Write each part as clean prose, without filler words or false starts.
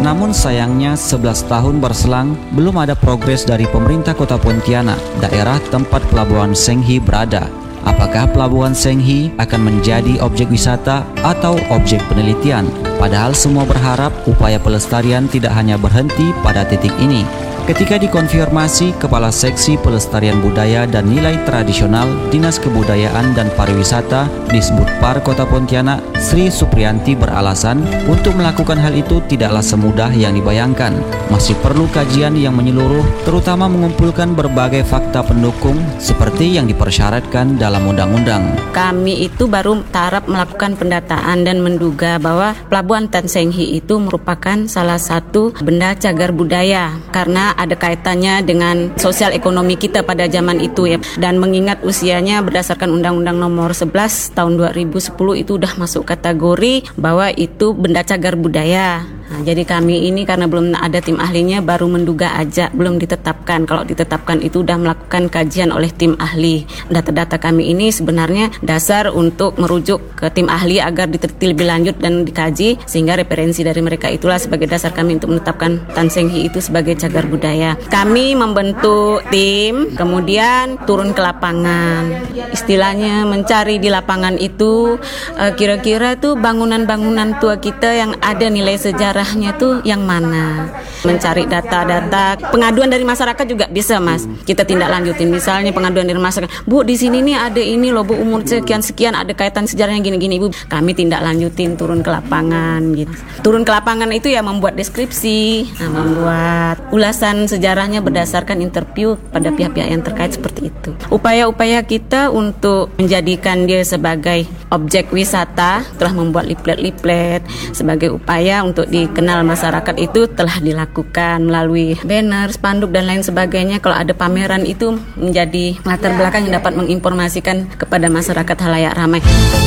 Namun sayangnya 11 tahun berselang belum ada progres dari pemerintah Kota Pontianak, daerah tempat Pelabuhan Senghi berada. Apakah Pelabuhan Senghi akan menjadi objek wisata atau objek penelitian? Padahal semua berharap upaya pelestarian tidak hanya berhenti pada titik ini. Ketika dikonfirmasi, Kepala Seksi Pelestarian Budaya dan Nilai Tradisional Dinas Kebudayaan dan Pariwisata Disbudpar Kota Pontianak, Sri Supriyanti beralasan untuk melakukan hal itu tidaklah semudah yang dibayangkan. Masih perlu kajian yang menyeluruh, terutama mengumpulkan berbagai fakta pendukung seperti yang dipersyaratkan dalam undang-undang. Kami itu baru taraf melakukan pendataan dan menduga bahwa Pelabuhan Tan Senghi itu merupakan salah satu benda cagar budaya karena ada kaitannya dengan sosial ekonomi kita pada zaman itu ya. Dan mengingat usianya berdasarkan Undang-Undang Nomor 11 Tahun 2010 itu udah masuk kategori bahwa itu benda cagar budaya. Nah, jadi kami ini karena belum ada tim ahlinya baru menduga aja, belum ditetapkan. Kalau ditetapkan itu udah melakukan kajian oleh tim ahli. Data-data kami ini sebenarnya dasar untuk merujuk ke tim ahli agar diteliti lebih lanjut dan dikaji, sehingga referensi dari mereka itulah sebagai dasar kami untuk menetapkan Tan Senghi itu sebagai cagar budaya. Kami membentuk tim, kemudian turun ke lapangan. Istilahnya mencari di lapangan itu kira-kira tuh bangunan-bangunan tua kita yang ada nilai sejarah tuh yang mana, mencari data-data. Pengaduan dari masyarakat juga bisa, Mas, kita tindak lanjutin. Misalnya pengaduan dari masyarakat, Bu di sini nih ada ini loh Bu, umur sekian-sekian ada kaitan sejarahnya gini-gini Bu, kami tindak lanjutin, turun ke lapangan gitu. Turun ke lapangan itu ya membuat deskripsi, membuat ulasan sejarahnya berdasarkan interview pada pihak-pihak yang terkait seperti itu. Upaya-upaya kita untuk menjadikan dia sebagai objek wisata telah membuat leaflet-leaflet sebagai upaya untuk dikenal masyarakat itu telah dilakukan melalui banner, spanduk dan lain sebagainya. Kalau ada pameran itu menjadi latar belakang yang dapat menginformasikan kepada masyarakat halayak ramai.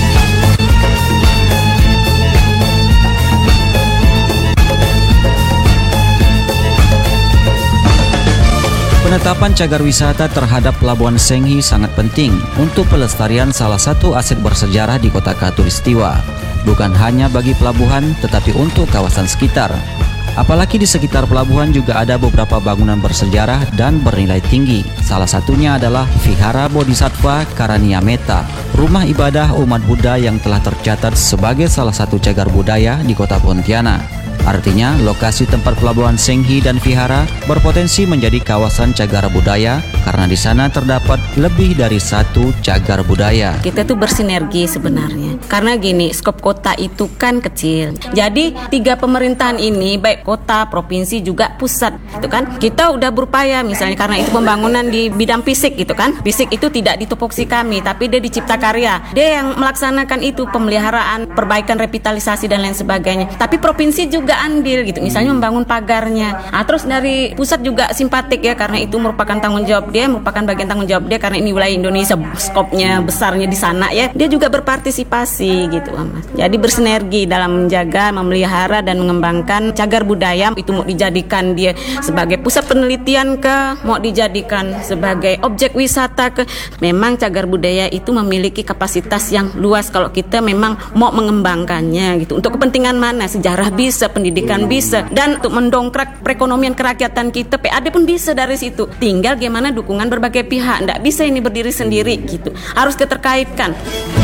Penetapan cagar wisata terhadap Pelabuhan Senghi sangat penting untuk pelestarian salah satu aset bersejarah di Kota Khatulistiwa. Bukan hanya bagi pelabuhan, tetapi untuk kawasan sekitar. Apalagi di sekitar pelabuhan juga ada beberapa bangunan bersejarah dan bernilai tinggi. Salah satunya adalah Vihara Bodhisattva Karaniameta, rumah ibadah umat Buddha yang telah tercatat sebagai salah satu cagar budaya di Kota Pontianak. Artinya, lokasi tempat Pelabuhan Senghi dan Vihara berpotensi menjadi kawasan cagar budaya karena di sana terdapat lebih dari satu cagar budaya. Kita tuh bersinergi sebenarnya. Karena gini, skop kota itu kan kecil. Jadi, 3 pemerintahan ini, baik kota, provinsi, juga pusat, gitu kan. Kita udah berupaya misalnya karena itu pembangunan di bidang fisik gitu kan. Fisik itu tidak di tupoksi kami, tapi dia di Cipta Karya. Dia yang melaksanakan itu, pemeliharaan, perbaikan revitalisasi dan lain sebagainya. Tapi provinsi juga andil gitu, misalnya membangun pagarnya. Terus dari pusat juga simpatik ya, karena itu merupakan tanggung jawab dia, merupakan bagian tanggung jawab dia karena ini wilayah Indonesia, skopnya besarnya di sana ya. Dia juga berpartisipasi gitu, Mas. Jadi bersinergi dalam menjaga, memelihara dan mengembangkan cagar budaya. Itu mau dijadikan dia sebagai pusat penelitian ke, mau dijadikan sebagai objek wisata ke. Memang cagar budaya itu memiliki kapasitas yang luas kalau kita memang mau mengembangkannya gitu. Untuk kepentingan mana? Sejarah bisa, pendidikan bisa, dan untuk mendongkrak perekonomian kerakyatan kita, PAD pun bisa dari situ. Tinggal gimana dukungan berbagai pihak. Nggak bisa ini berdiri sendiri gitu. Harus keterkaitkan.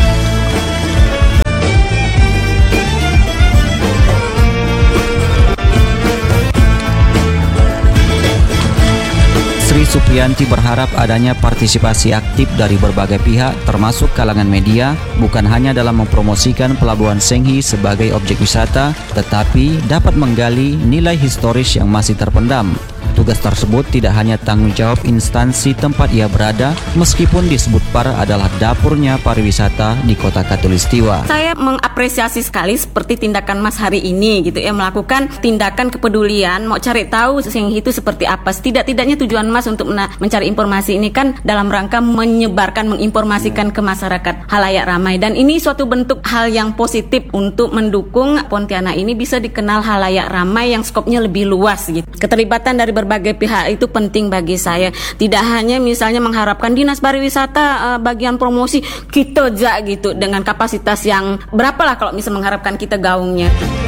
Sri Supriyanti berharap adanya partisipasi aktif dari berbagai pihak termasuk kalangan media, bukan hanya dalam mempromosikan Pelabuhan Senghi sebagai objek wisata, tetapi dapat menggali nilai historis yang masih terpendam. Tugas tersebut tidak hanya tanggung jawab instansi tempat ia berada, meskipun Disbudpar adalah dapurnya pariwisata di Kota Khatulistiwa. Saya mengapresiasi sekali seperti tindakan Mas hari ini gitu ya, melakukan tindakan kepedulian, mau cari tahu Senghi itu seperti apa. Setidak-tidaknya tujuan Mas untuk mencari informasi ini kan dalam rangka menyebarkan, menginformasikan ke masyarakat halayak ramai, dan ini suatu bentuk hal yang positif untuk mendukung Pontianak ini bisa dikenal halayak ramai yang skopnya lebih luas gitu. Keterlibatan dari berbagai pihak itu penting bagi saya. Tidak hanya misalnya mengharapkan Dinas Pariwisata bagian promosi kita aja gitu dengan kapasitas yang berapalah kalau misalnya mengharapkan kita gaungnya.